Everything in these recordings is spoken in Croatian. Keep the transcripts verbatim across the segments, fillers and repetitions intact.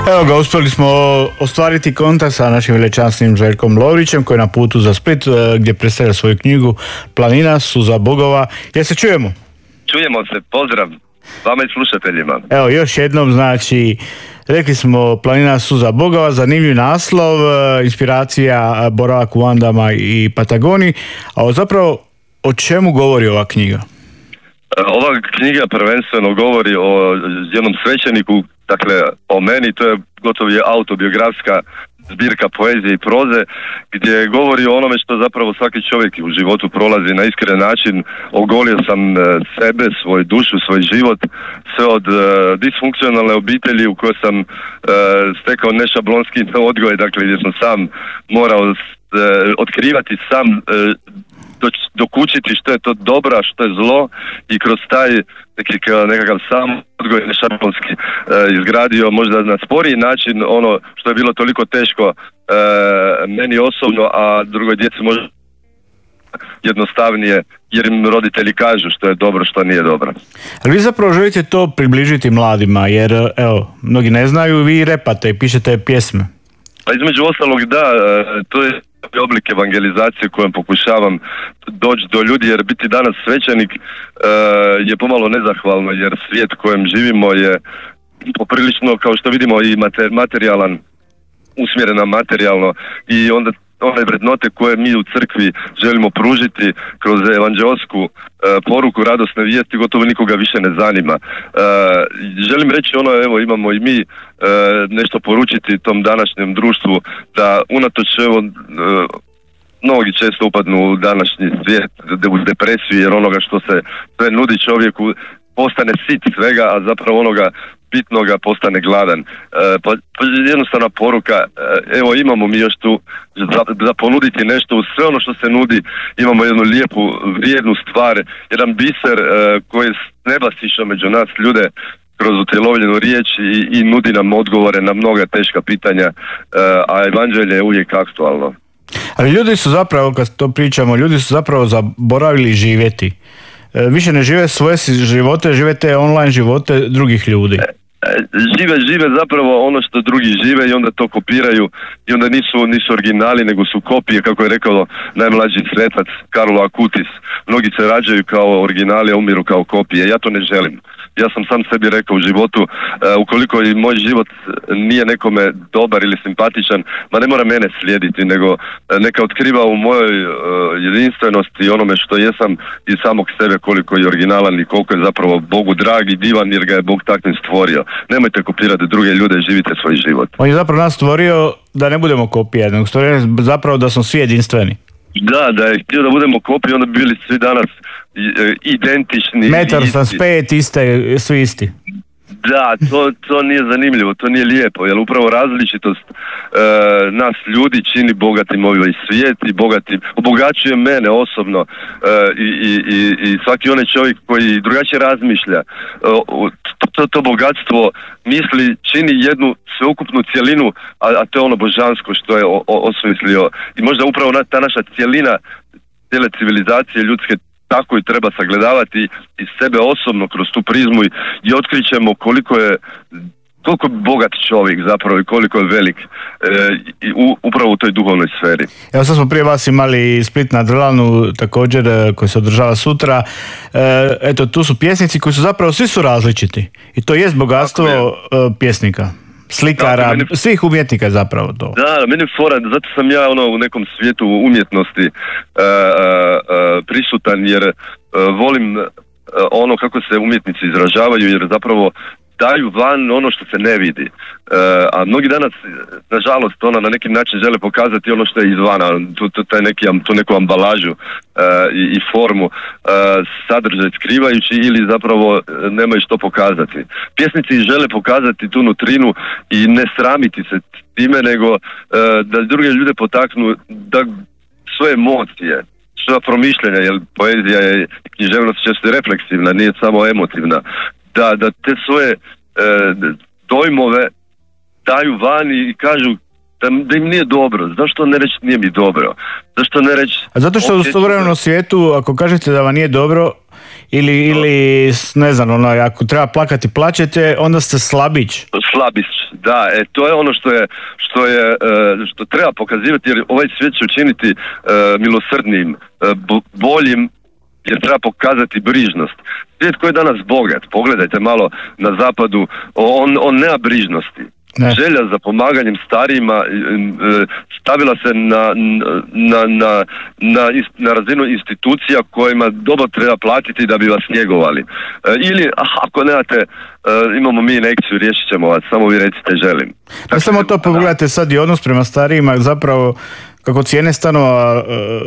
Evo ga, uspjeli smo ostvariti kontakt sa našim velečasnim Željkom Lovrićem koji je na putu za Split gdje predstavlja svoju knjigu Planina suza bogova. Jel se čujemo? Čujemo se, pozdrav vama i slušateljima. Evo, još jednom, znači, rekli smo Planina suza bogova, zanimljiv naslov, inspiracija boravak u Andama i Patagoniji, a zapravo o čemu govori ova knjiga? Ova knjiga prvenstveno govori o jednom svećeniku, dakle o meni, to je gotovo je autobiografska zbirka poezije i proze, gdje govori o onome što zapravo svaki čovjek u životu prolazi na iskren način. Ogolio sam sebe, svoju dušu, svoj život, sve od uh, disfunkcionalne obitelji u kojoj sam uh, stekao nešablonski odgoj, dakle gdje sam sam morao uh, otkrivati sam uh, dokučiti što je to dobro, a što je zlo, i kroz taj neki, nekakav sam odgoj nešablonski e, izgradio možda na sporiji način ono što je bilo toliko teško e, meni osobno, a drugoj djeci možda jednostavnije, jer im roditelji kažu što je dobro, što nije dobro. Ali vi zapravo želite to približiti mladima, jer evo, mnogi ne znaju, vi repate i pišete pjesme. Pa između ostalog da, to je oblik evangelizacije kojem pokušavam doći do ljudi, jer biti danas svećenik e, je pomalo nezahvalno, jer svijet kojem živimo je poprilično, kao što vidimo, i mater, materijalan, usmjerena materijalno, i onda one vrednote koje mi u crkvi želimo pružiti kroz evanđelsku e, poruku radosne vijesti gotovo nikoga više ne zanima. E, želim reći ono, evo imamo i mi e, nešto poručiti tom današnjem društvu, da unatoč evo e, mnogi često upadnu u današnji svijet, u depresiju, jer onoga što se sve nudi čovjeku postane sit svega, a zapravo onoga bitnoga postane gladan. E, pa, pa jednostavna poruka, e, evo imamo mi još tu za, za ponuditi nešto, uz sve ono što se nudi imamo jednu lijepu, vrijednu stvar, jedan biser e, koji s neba siša među nas ljude kroz utjelovljenu riječ i, i nudi nam odgovore na mnoga teška pitanja, e, a evanđelje je uvijek aktualno. Ali ljudi su zapravo, kad to pričamo, ljudi su zapravo zaboravili živjeti. Više ne žive svoje živote, žive te online živote drugih ljudi. Žive, žive zapravo ono što drugi žive i onda to kopiraju i onda nisu, nisu originali, nego su kopije, kako je rekao najmlađi svetac Karlo Acutis. Mnogi se rađaju kao originali, a umiru kao kopije. Ja to ne želim. Ja sam sam sebi rekao u životu, uh, ukoliko i moj život nije nekome dobar ili simpatičan, ma ne mora mene slijediti, nego uh, neka otkriva u mojoj uh, jedinstvenosti onome što jesam i samog sebe koliko je originalan i koliko je zapravo Bogu drag i divan, jer ga je Bog takvim stvorio. Nemojte kopirati druge ljude, živite svoj život. On je zapravo nas stvorio da ne budemo kopije, nego stvorio zapravo da smo svi jedinstveni. Da, da je htio da budemo kopije, onda bi bili svi danas identični. Metar sam spet, iste, svi isti. Da, to, to nije zanimljivo, to nije lijepo, jer upravo različitost e, nas ljudi čini bogatim ovaj svijet i bogatim, obogaćuje mene osobno e, i, i, i svaki onaj čovjek koji drugačije razmišlja, e, to, to, to bogatstvo misli čini jednu sveukupnu cjelinu, a, a to je ono božansko što je o, o, osmislio. I možda upravo na, ta naša cjelina cijele civilizacije ljudske tako i treba sagledavati i sebe osobno kroz tu prizmu i, i otkrićemo koliko je koliko je bogat čovjek zapravo i koliko je velik e, i u, upravo u toj duhovnoj sferi. Evo sad smo prije vas imali Split na Drlanu također koji se održava sutra. E, eto, tu su pjesnici koji su zapravo, svi su različiti i to jest bogatstvo je. pjesnika. Slikara, da, meni, svih umjetnika zapravo to. Da, meni fora, zato sam ja ono u nekom svijetu umjetnosti uh, uh, prisutan, jer uh, volim uh, ono kako se umjetnici izražavaju, jer zapravo daju van ono što se ne vidi. Uh, a mnogi danas, nažalost, ono na neki način žele pokazati ono što je izvana, tu, tu, taj neki, tu neku ambalažu uh, i, i formu, uh, sadržaj skrivajući ili zapravo nemaju što pokazati. Pjesnici žele pokazati tu nutrinu i ne sramiti se time, nego uh, da druge ljude potaknu da svoje emocije, svoja promišljanja, jer poezija je, književnost često refleksivna, nije samo emotivna, da, da te svoje e, dojmove daju van i kažu da, da im nije dobro. Zašto ne reći nije mi dobro? Zašto ne reći... A zato što u suvremenom svijetu, ako kažete da vam nije dobro, ili, ili ne znam, ono, ako treba plakati, plaćete, onda ste slabić. Slabić, Da, e, to je ono što je, što je, e, što treba pokazivati, jer ovaj svijet će učiniti e, milosrdnim, e, boljim, jer treba pokazati brižnost. Svijet koji je danas bogat, pogledajte malo na zapadu, on, on nema brižnosti. Ne. Želja za pomaganjem starijima stavila se na, na, na, na, na razinu institucija kojima dobro treba platiti da bi vas njegovali. Ili, ako nemate, imamo mi injekciju, riješit ćemo vas, samo vi recite želim. Ne samo to, pogledajte sad i odnos prema starijima, zapravo kako cijene stanova,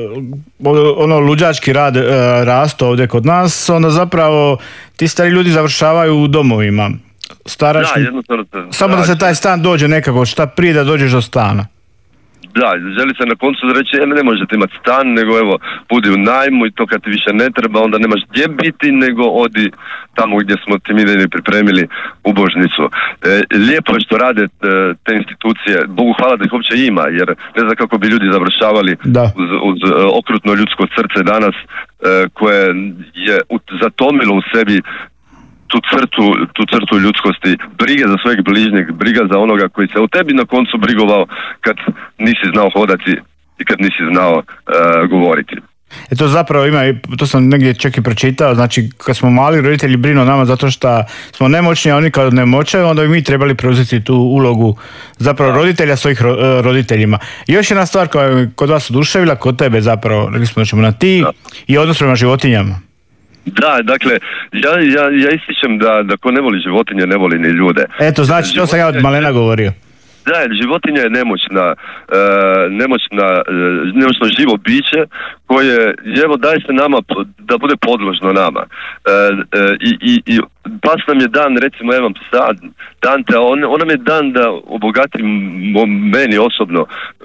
ono luđački rad rastu ovdje kod nas, onda zapravo ti stari ljudi završavaju u domovima. Staračni, da, samo da se taj stan dođe nekako, šta prije da dođeš do stana. Da, želi se na koncu reći, e, ne možete imati stan, nego evo, budi u najmu i to kad ti više ne treba, onda nemaš gdje biti, nego odi tamo gdje smo ti mi pripremili ubožnicu. E, lijepo je što rade e, te institucije, Bogu hvala da ih uopće ima, jer ne znam kako bi ljudi završavali uz, uz e, okrutno ljudsko srce danas, e, koje je u, zatomilo u sebi tu crtu, tu crtu ljudskosti, brige za svojeg bližnjeg, briga za onoga koji se o tebi na koncu brigovao kad nisi znao hodati i kad nisi znao uh, govoriti. E to zapravo ima, to sam negdje čak i pročitao, znači kad smo mali roditelji brinu o nama zato što smo nemoćni, a oni kad ne moćaju, onda bi mi trebali preuzeti tu ulogu zapravo roditelja svojih ro, roditeljima. I još jedna stvar koja je kod vas oduševila, kod tebe zapravo, rekli smo da ćemo na ti, da. I odnos prema životinjama. Da, dakle, ja, ja, ja ističem da, da ko ne voli životinje, ne voli ni ljude. Eto, znači, životinje, to sam ja od malena govorio. Da, životinja je nemoćna, uh, nemoćna, uh, nemoćno živo biće koje, evo, daje se nama da bude podložno nama. Uh, uh, i, i, i pas nam je dan, recimo, evo sad, Dante, on, on nam je dan da obogati meni osobno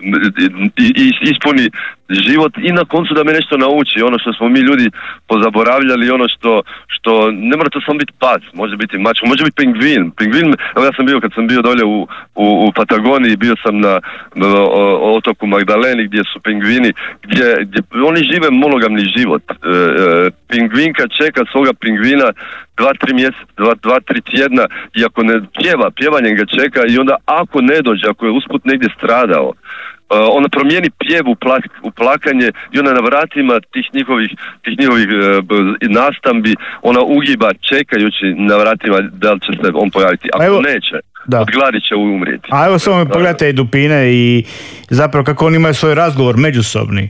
i, i ispuni život i na koncu da me nešto nauči, ono što smo mi ljudi pozaboravljali, ono što, što ne mora to samo biti pas, može biti mačka, može biti pingvin. Pingvin, evo ja sam bio, kad sam bio dolje u, u, u Patagoniji, bio sam na, na otoku Magdaleni gdje su pingvini, gdje, gdje oni žive monogamni život. E, e, pingvinka čeka svoga pingvina dva, tri mjeseca, dva, dva, tri tjedna i ako ne pjeva, pjevanjem ga čeka i onda ako ne dođe, ako je usput negdje stradao, Uh, ona promijeni pjev u, plak, u plakanje i ona na vratima tih njihovih, tih njihovih uh, nastambi, ona ugiba čekajući na vratima da li će se on pojaviti. Ako evo, neće, da. Od gladi će umrijeti. A evo samo mi pogledajte i dupine i zapravo kako oni imaju svoj razgovor međusobni.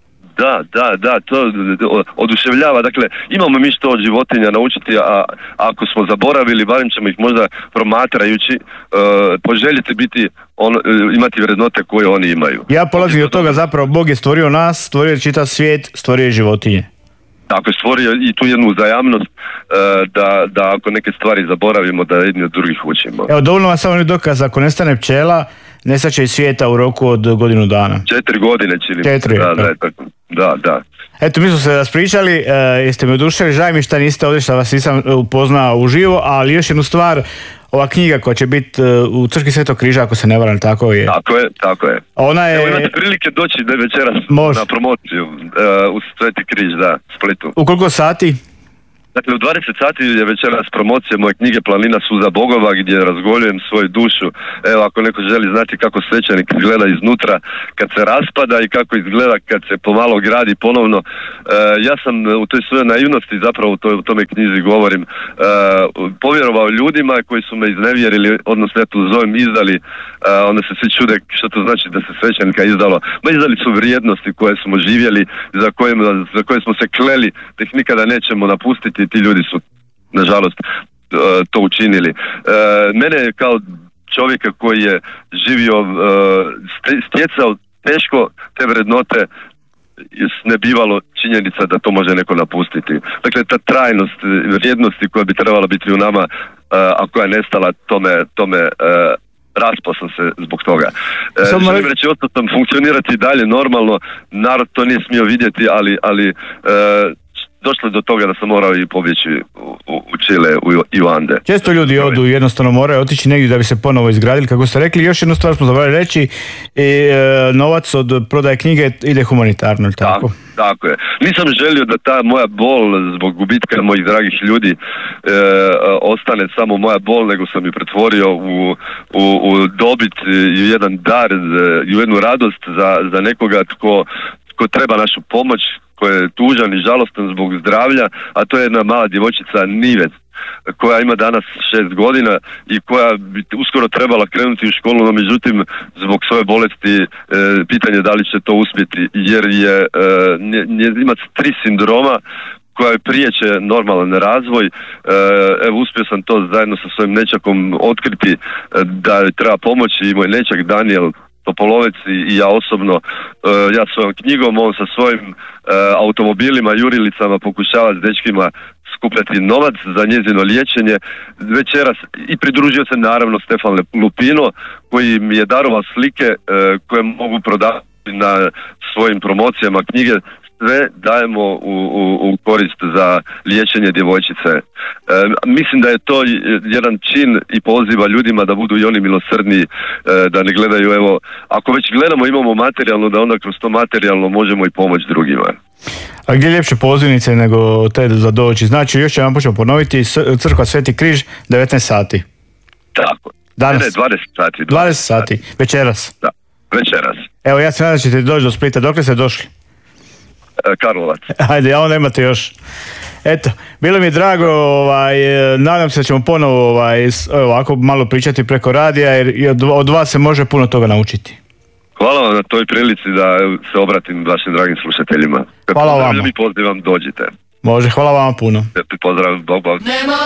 Da, da, da, to oduševljava. Dakle, imamo mi što od životinja naučiti, a ako smo zaboravili, barem ćemo ih možda promatrajući, uh, poželjeti biti, on, imati vrednote koje oni imaju. Ja polazim od toga zapravo, Bog je stvorio nas, stvorio čitav svijet, stvorio je životinje. Tako je stvorio i tu jednu uzajamnost uh, da, da ako neke stvari zaboravimo, da jedni od drugih učimo. Evo, dovoljno vam samo dokaz, ako nestane pčela, nestat će iz svijeta u roku od godinu dana. Četiri godine čini. Četiri, da, da, da, da, da. Eto, mi smo se raspričali, e, jeste me oduševili, žaj mi šta niste ovdje, šta vas nisam upoznao uživo, ali još jednu stvar, ova knjiga koja će biti u Crkvi Svetog križa, ako se ne varam, tako je. Tako je, tako je. Ona je... Evo, imate prilike doći da večeras Može. na promociju uh, u Sveti križ, da, Splitu. U koliko sati? Dakle, u dvadeset sati je večeras promocija moje knjige Planina suza bogova, gdje razgoljujem svoju dušu. Evo, ako neko želi znati kako svećenik izgleda iznutra kad se raspada i kako izgleda kad se pomalo gradi ponovno. E, ja sam u toj svojoj naivnosti, zapravo u, toj, u tome knjizi govorim, e, povjerovao ljudima koji su me iznevjerili, odnosno ja tu zovem izdali, e, onda se svi čude što to znači da se svećenika izdalo. Ma izdali su vrijednosti koje smo živjeli, za koje, za koje smo se kleli, da ih nikada nećemo napustiti. Ti ljudi su, nažalost, to učinili. Mene kao čovjeka koji je živio, stjecao teško te vrednote, ne bivalo činjenica da to može neko napustiti. Dakle, ta trajnost vrijednosti koja bi trebala biti u nama, a koja je nestala, tome, tome raspao sam se zbog toga. E, želim reći, ostao sam funkcionirati dalje normalno, narod to nije smio vidjeti, ali, ali e, došlo do toga da sam morao i pobjeći u, u, u Čile u, i u Ande. Često ljudi odu, jednostavno moraju otići negdje da bi se ponovo izgradili, kako ste rekli. Još jednu stvar smo zaboravili reći, i e, novac od prodaje knjige ide humanitarno, ili tako? Tako, tako je. Nisam želio da ta moja bol zbog gubitka mojih dragih ljudi e, ostane samo moja bol, nego sam ju pretvorio u, u, u dobit i jedan dar i u jednu radost za, za nekoga tko, tko treba našu pomoć, koji je tužan i žalostan zbog zdravlja, a to je jedna mala djevojčica Nivec, koja ima danas šest godina i koja bi uskoro trebala krenuti u školu, no međutim zbog svoje bolesti e, pitanje da li će to uspjeti, jer je e, nje, ima tri sindroma koja priječe normalan razvoj. E, evo, uspio sam to zajedno sa svojim nećakom otkriti, e, da joj treba pomoći, i moj nećak Daniel Topolovec i ja osobno, uh, ja svojom knjigom, on sa svojim uh, automobilima, jurilicama pokušava s dečkima skupljati novac za njezino liječenje večeras, i pridružio se naravno Stefan Lupino koji mi je darovao slike uh, koje mogu prodavati na svojim promocijama knjige. Sve dajemo u, u, u korist za liječenje djevojčice. E, mislim da je to jedan čin i poziva ljudima da budu i oni milosrdni, e, da ne gledaju, evo, ako već gledamo, imamo materijalno, da onda kroz to materijalno možemo i pomoći drugima. A gdje ljepše pozivnice nego te za doći? Znači, još ćemo početi ponoviti, Crkva Sveti križ, devetnaest sati. Tako. Danas? Ne, ne, dvadeset sati. dvadeset sati, večeras? Da, večeras. Evo, ja se nadam da ćete doći do Splita. Dokle ste došli? Karlovac. Ajde, a onda imate još. Eto, bilo mi je drago, ovaj, nadam se da ćemo ponovo ovaj, ovako malo pričati preko radija, jer od, od vas se može puno toga naučiti. Hvala vam na toj prilici da se obratim vašim dragim slušateljima. Hvala vam. I pozivam, dođite. Može, hvala vam puno. Pozdrav, bog, bog.